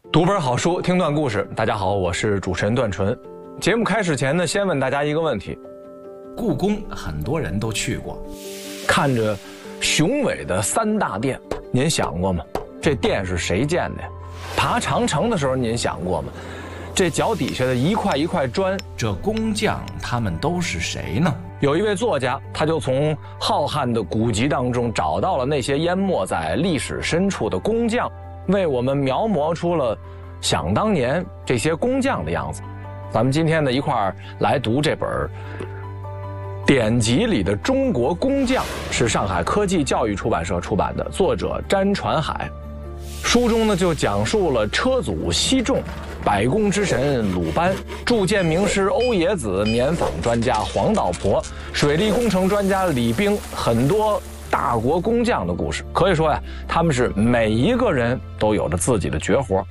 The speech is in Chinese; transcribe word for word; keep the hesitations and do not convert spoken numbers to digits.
读本好书，听段故事。大家好，我是主持人段纯。节目开始前呢，先问大家一个问题： 故宫很多人都去过， 看着雄伟的三大殿，您想过吗？这殿是谁建的呀？爬长城的时候，您想过吗？这脚底下的一块一块砖， 这工匠他们都是谁呢？ 有一位作家，他就从浩瀚的古籍当中找到了那些淹没在历史深处的工匠，为我们描摹出了想当年这些工匠的样子。咱们今天呢一块儿来读这本典籍里的中国工匠，是上海科技教育出版社出版的，作者詹传海。书中呢就讲述了车祖西仲、百工之神鲁班、铸剑名师欧冶子、棉纺专家黄道婆、水利工程专家李冰，很多大国工匠的故事。可以说呀，他们是每一个人都有着自己的绝活。